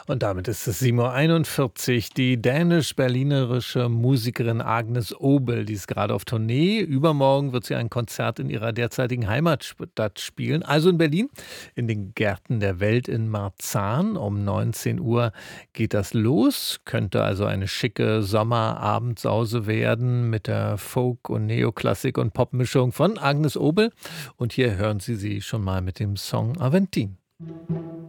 Und damit ist es 7:41 Uhr. Die dänisch-berlinerische Musikerin Agnes Obel, die ist gerade auf Tournee. Übermorgen wird sie ein Konzert in ihrer derzeitigen Heimatstadt spielen, also in Berlin, in den Gärten der Welt in Marzahn. Um 19 Uhr geht das los. Könnte also eine schicke Sommerabendsause werden mit der Folk- und Neoklassik- und Popmischung von Agnes Obel. Und hier hören Sie sie schon mal mit dem Song Aventin.